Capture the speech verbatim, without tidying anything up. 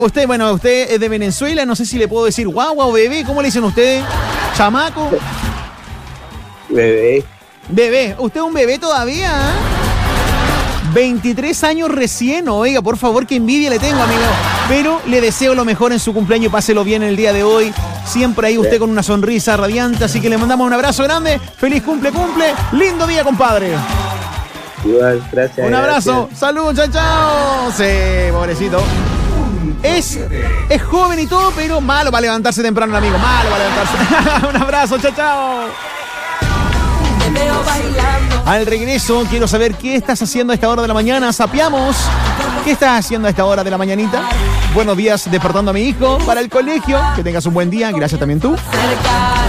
Usted, bueno, usted es de Venezuela, no sé si le puedo decir guagua o bebé, ¿cómo le dicen ustedes? ¿Chamaco? Bebé. Bebé, ¿usted es un bebé todavía? ¿Eh? veintitrés años recién, oiga, por favor, qué envidia le tengo, amigo. Pero le deseo lo mejor en su cumpleaños, páselo bien el día de hoy. Siempre ahí usted con una sonrisa radiante, así que le mandamos un abrazo grande. Feliz cumple, cumple. Lindo día, compadre. Igual, gracias. Un abrazo. Gracias. Salud, chao, chao. Sí, pobrecito. Es, es joven y todo, pero malo para levantarse temprano, amigo. Malo para levantarse. Un abrazo, chao, chao. Al regreso, quiero saber qué estás haciendo a esta hora de la mañana. Sapiamos. ¿Qué estás haciendo a esta hora de la mañanita? Buenos días, despertando a mi hijo para el colegio. Que tengas un buen día. Gracias también tú.